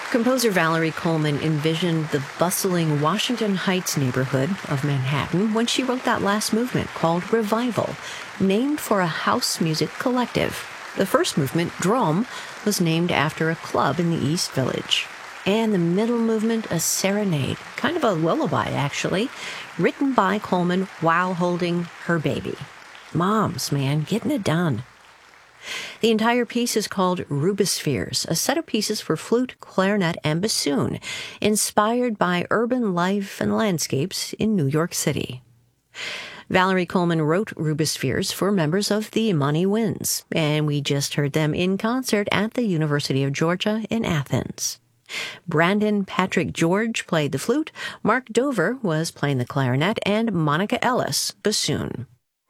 Composer Valerie Coleman envisioned the bustling Washington Heights neighborhood of Manhattan when she wrote that last movement called Revival, named for a house music collective. The first movement, Drum, was named after a club in the East Village. And the middle movement, a serenade, kind of a lullaby actually, written by Coleman while holding her baby. Moms, man, getting it done. The entire piece is called Rubispheres, a set of pieces for flute, clarinet, and bassoon, inspired by urban life and landscapes in New York City. Valerie Coleman wrote Rubispheres for members of the Imani Winds, and we just heard them in concert at the University of Georgia in Athens. Brandon Patrick George played the flute, Mark Dover was playing the clarinet, and Monica Ellis, bassoon.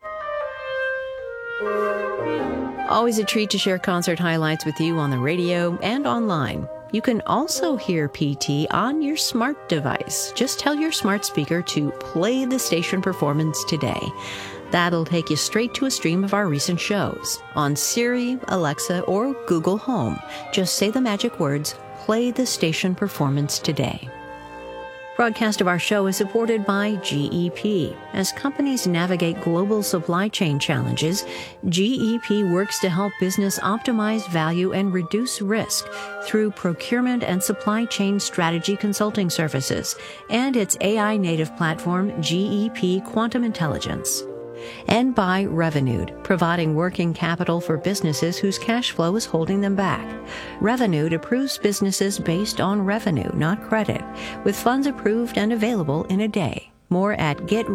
Always a treat to share concert highlights with you on the radio and online. You can also hear PT on your smart device. Just tell your smart speaker to play the station performance today. That'll take you straight to a stream of our recent shows on Siri, Alexa, or Google Home. Just say the magic words, play the station performance today. Broadcast of our show is supported by GEP. As companies navigate global supply chain challenges, GEP works to help business optimize value and reduce risk through procurement and supply chain strategy consulting services and its AI-native platform, GEP Quantum Intelligence. And by Revenued, providing working capital for businesses whose cash flow is holding them back. Revenued approves businesses based on revenue, not credit, with funds approved and available in a day. More at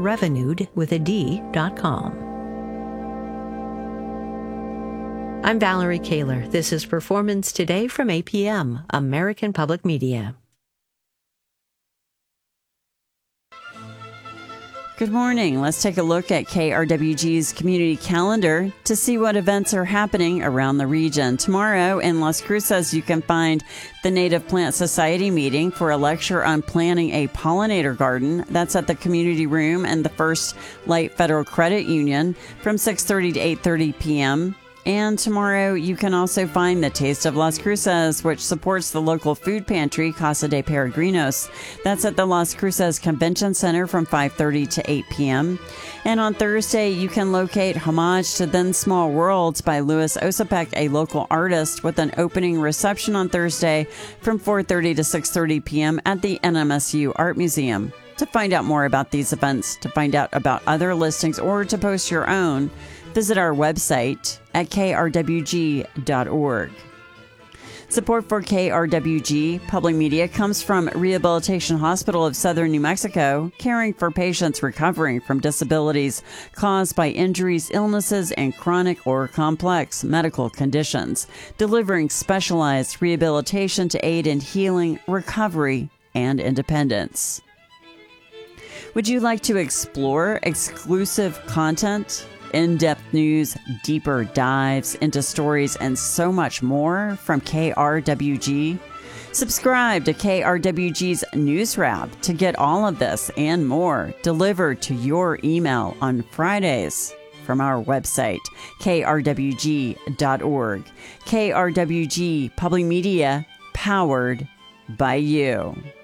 getrevenued.com. I'm Valerie Kaler. This is Performance Today from APM, American Public Media. Good morning. Let's take a look at KRWG's community calendar to see what events are happening around the region. Tomorrow in Las Cruces, you can find the Native Plant Society meeting for a lecture on planning a pollinator garden. That's at the community room and the First Light Federal Credit Union from 6:30 to 8:30 p.m. And tomorrow, you can also find the Taste of Las Cruces, which supports the local food pantry, Casa de Peregrinos. That's at the Las Cruces Convention Center from 5:30 to 8 p.m. And on Thursday, you can locate Homage to Then Small Worlds by Louis Osapek, a local artist, with an opening reception on Thursday from 4:30 to 6:30 p.m. at the NMSU Art Museum. To find out more about these events, to find out about other listings, or to post your own, visit our website at krwg.org. Support for KRWG Public Media comes from Rehabilitation Hospital of Southern New Mexico, caring for patients recovering from disabilities caused by injuries, illnesses, and chronic or complex medical conditions, delivering specialized rehabilitation to aid in healing, recovery, and independence. Would you like to explore exclusive content, in-depth news, deeper dives into stories, and so much more from KRWG? Subscribe to KRWG's News Wrap to get all of this and more delivered to your email on Fridays from our website, krwg.org. KRWG Public Media, powered by you.